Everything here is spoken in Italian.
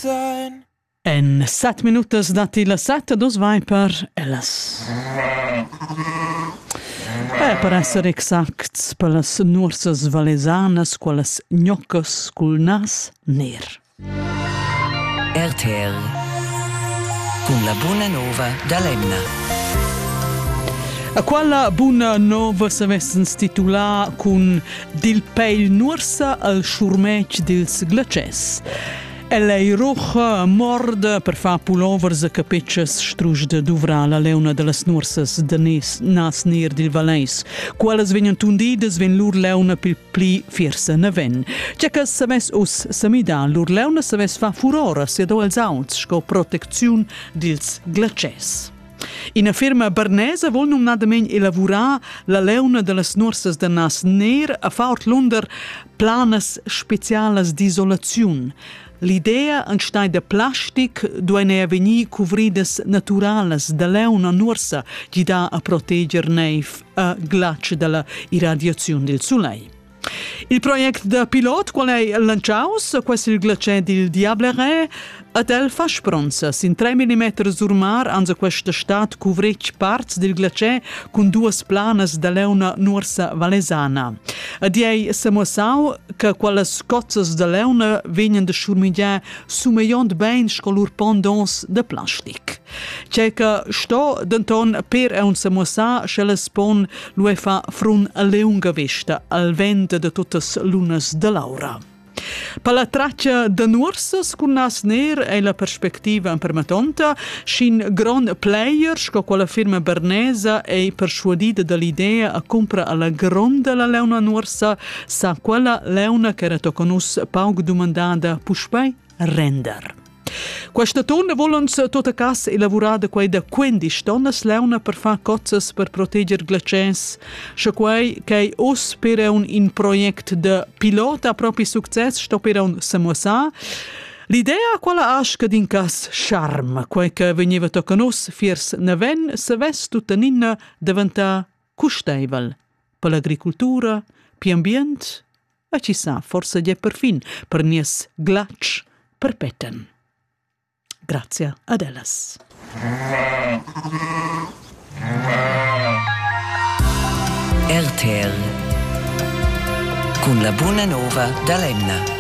sein. En 7 minutas dati la 7, dus vai per Ellas. Per essere exacts, per las nuorsas valesanas, quelles gnoccas cul nas ner. RTL con la buona nova da Lemna. A quella buona nova s'avessens titulà con Dil peil nuorsa al schurmetg dils glaces. Lei roja morda per fa pullovers e capetches strusde d'uvra la leuna de las nuorsas de nas ner dil Valais. Quelles venien tundides ven lur leuna pil pli fiersa naven. Ceca s'aves us samida, lur leuna s'aves fa furora sedo els auts sco proteziun dils glaces. In a firma bernesa vol non nadamein elaborar la leuna de las nuorsas de nas ner a faurt lunder planes specialas d'isolaziun. L'idea anstai de plastic duene veni cuvrides naturales de leuna nuorsa gi da a proteger neif a glace della irradiazione del soleil. Il project de pilot qual è lanciaus, questo il glace del Diableret, ad el fa spronza. Sin 3 mm surmar anza questa stat cuvric parts del glace con 2 planas de leuna nuorsa valesana. Ad ei samossau che quelles cozzas de leuna venien de schurmigia sumeiont bein scolur pendants de plastic. C'è che sto denton per un samossa schelles pon lui fa frun a leunga vesta al vent de tuttes lunas de Laura. Per la traccia de nuorsas con nas ner e la perspectiva impermatonta, shin gran players co quella firma bernesa e persuadida dall'idea a compra alla gronda la leuna nuorsa sa quella leuna che era toconus paug domandada puspei render. Questa tonna volons tota cas elaborada quei da 15 tonnes leuna per fa cozzas per proteger glaces, sche quei che os per un in project de pilota a propi success sto per un samosa. L'idea quella asca din cas charm, quei che veniva tocanos fiers naven se ves tuttaninna diventa custeivel per l'agricultura, pi ambient, e ci sa forse già per fin per nies glac perpetten. Grazie ad Ellas. RTL con la buona nova da Lemna.